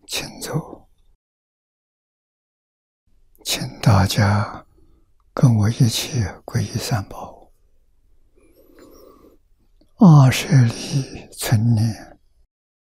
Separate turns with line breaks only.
请坐，请大家跟我一起皈依三宝。阿舍利存念，